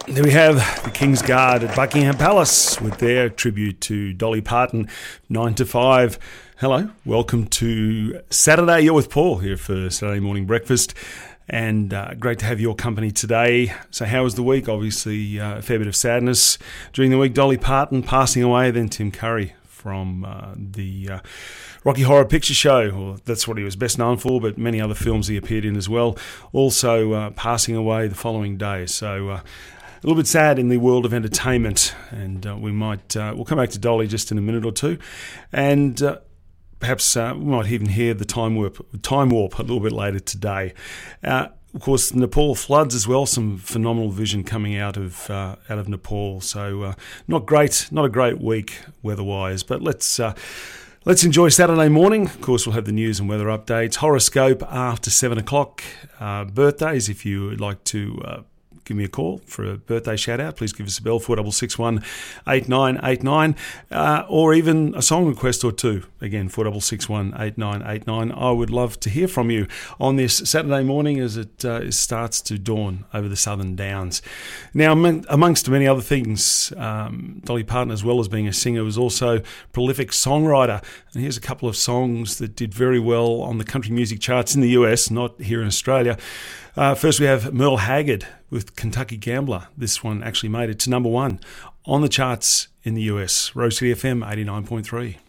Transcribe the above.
There we have the King's Guard at Buckingham Palace with their tribute to Dolly Parton, 9 to 5. Hello, welcome to Saturday. You're with Paul here for Saturday Morning Breakfast, and great to have your company today. So how was the week? Obviously a fair bit of sadness during the week. Dolly Parton passing away, then Tim Curry from the Rocky Horror Picture Show, or that's what he was best known for, but many other films he appeared in as well, also passing away the following day. So a little bit sad in the world of entertainment, and we'll come back to Dolly just in a minute or two, and perhaps we might even hear the time warp a little bit later today. Of course, Nepal floods as well. Some phenomenal vision coming out of Nepal. So not a great week weather-wise. But let's enjoy Saturday morning. Of course, we'll have the news and weather updates. Horoscope after 7 o'clock. Birthdays, if you would like to give me a call for a birthday shout out, please give us a bell, 4661 8989, or even a song request or two. Again, 4661 8989. I would love to hear from you on this Saturday morning as it starts to dawn over the Southern Downs. Now, amongst many other things, Dolly Parton, as well as being a singer, was also a prolific songwriter. And here's a couple of songs that did very well on the country music charts in the US, not here in Australia. First, we have Merle Haggard with Kentucky Gambler. This one actually made it to number one on the charts in the US. Rose City FM 89.3.